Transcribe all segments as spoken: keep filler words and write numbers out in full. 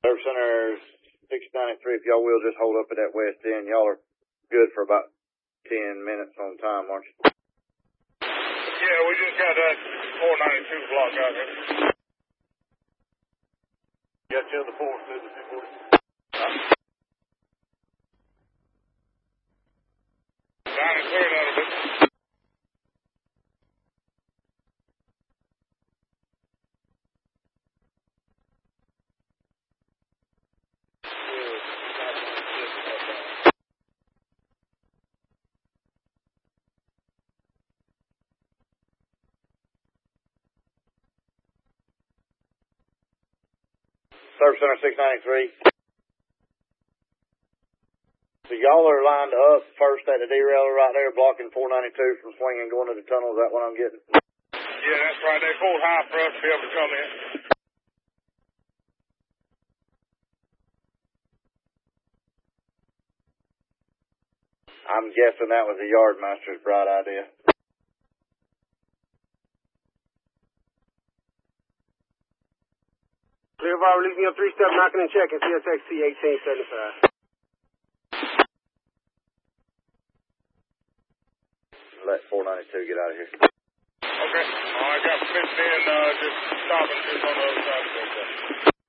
Service Center six ninety-three, if y'all will just hold up at that west end. Y'all are good for about ten minutes on time, aren't you? Yeah, we just got that four ninety-two block out here. Got you on the four, through the two forty. Down and clear a little bit. Service Center six ninety-three. So y'all are lined up first at the derailer right there, blocking four ninety-two from swinging going to the tunnel. Is that what I'm getting? Yeah, that's right. They pulled high for us to be able to come in. I'm guessing that was the yardmaster's bright idea. Clear bar, releasing up three-step, knocking and checking, C S X C eighteen seventy-five. Let four ninety-two get out of here. Okay. All I got fixed in, uh, just stopping just on the other side of the way.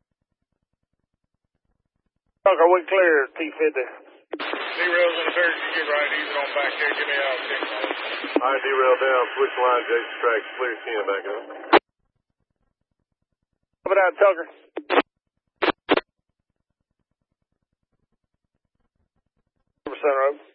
Tucker, we clear T fifty. D-rail's in the dirt. You get right easy on back there. Give me out. All right, D-rail down. Switch line, Jason Tracks. Clear ten back up. Over there, Tucker. Center open.